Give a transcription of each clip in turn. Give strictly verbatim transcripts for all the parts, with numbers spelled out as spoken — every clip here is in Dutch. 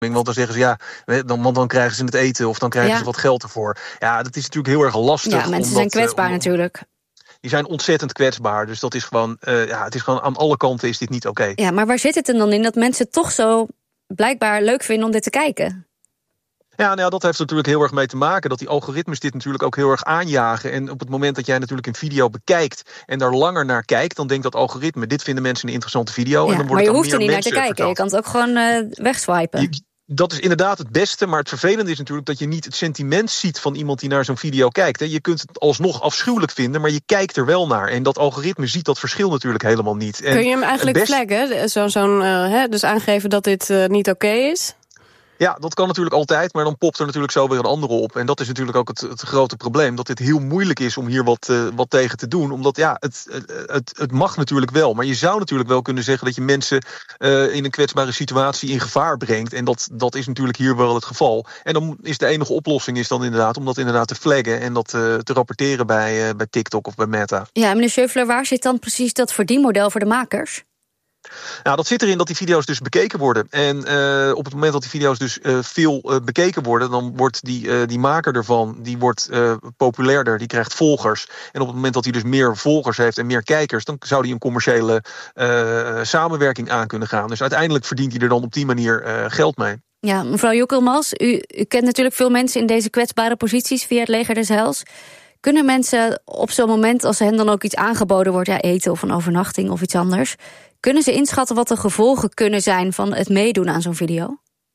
Want dan zeggen ze, ja, dan, want dan krijgen ze het eten of dan krijgen ja. ze wat geld ervoor. Ja, dat is natuurlijk heel erg lastig. Ja, mensen omdat, zijn kwetsbaar om, natuurlijk. Die zijn ontzettend kwetsbaar. Dus dat is gewoon, uh, ja, het is gewoon aan alle kanten is dit niet oké. Okay. Ja, maar waar zit het dan in dat mensen het toch zo blijkbaar leuk vinden om dit te kijken? Ja, nou ja, dat heeft er natuurlijk heel erg mee te maken. Dat die algoritmes dit natuurlijk ook heel erg aanjagen. En op het moment dat jij natuurlijk een video bekijkt en daar langer naar kijkt, dan denkt dat algoritme, dit vinden mensen een interessante video. Ja, en dan wordt maar je het hoeft er niet naar te kijken. Verteld. Je kan het ook gewoon uh, wegswipen. Je, Dat is inderdaad het beste, maar het vervelende is natuurlijk dat je niet het sentiment ziet van iemand die naar zo'n video kijkt. Je kunt het alsnog afschuwelijk vinden, maar je kijkt er wel naar. En dat algoritme ziet dat verschil natuurlijk helemaal niet. En kun je hem eigenlijk best... flaggen? Zo, zo'n, uh, dus aangeven dat dit uh, niet oké okay is? Ja, dat kan natuurlijk altijd, maar dan popt er natuurlijk zo weer een andere op. En dat is natuurlijk ook het, het grote probleem. Dat het heel moeilijk is om hier wat, uh, wat tegen te doen. Omdat ja, het, het, het mag natuurlijk wel. Maar je zou natuurlijk wel kunnen zeggen dat je mensen uh, in een kwetsbare situatie in gevaar brengt. En dat, dat is natuurlijk hier wel het geval. En dan is de enige oplossing is dan inderdaad om dat inderdaad te flaggen en dat uh, te rapporteren bij, uh, bij TikTok of bij Meta. Ja, meneer Schöffler, waar zit dan precies dat verdienmodel voor de makers? Nou, dat zit erin dat die video's dus bekeken worden. En uh, op het moment dat die video's dus uh, veel uh, bekeken worden, dan wordt die, uh, die maker ervan, die wordt uh, populairder, die krijgt volgers. En op het moment dat hij dus meer volgers heeft en meer kijkers, dan zou hij een commerciële uh, samenwerking aan kunnen gaan. Dus uiteindelijk verdient hij er dan op die manier uh, geld mee. Ja, mevrouw Jokkelmans, u, u kent natuurlijk veel mensen in deze kwetsbare posities via het Leger des Heils. Kunnen mensen op zo'n moment, als hen dan ook iets aangeboden wordt, ja, eten of een overnachting of iets anders, kunnen ze inschatten wat de gevolgen kunnen zijn van het meedoen aan zo'n video?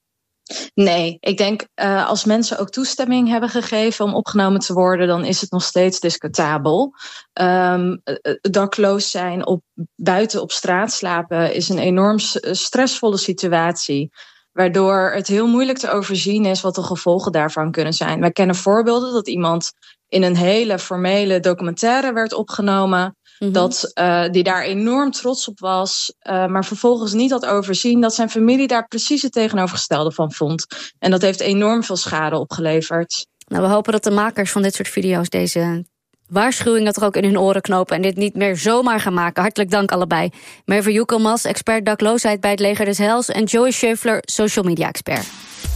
Nee, ik denk uh, als mensen ook toestemming hebben gegeven om opgenomen te worden, dan is het nog steeds discutabel. Um, dakloos zijn, op, buiten op straat slapen is een enorm stressvolle situatie, waardoor het heel moeilijk te overzien is wat de gevolgen daarvan kunnen zijn. Wij kennen voorbeelden dat iemand in een hele formele documentaire werd opgenomen, mm-hmm. dat uh, die daar enorm trots op was, uh, maar vervolgens niet had overzien dat zijn familie daar precies het tegenovergestelde van vond. En dat heeft enorm veel schade opgeleverd. Nou, we hopen dat de makers van dit soort video's deze waarschuwingen toch ook in hun oren knopen en dit niet meer zomaar gaan maken. Hartelijk dank allebei. Merve Jukkelmas, expert dakloosheid bij het Leger des Heils, en Joy Schöffler, social media expert.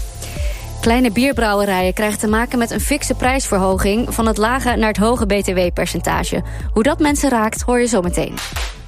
Kleine bierbrouwerijen krijgen te maken met een fikse prijsverhoging van het lage naar het hoge B T W-percentage. Hoe dat mensen raakt, hoor je zo meteen.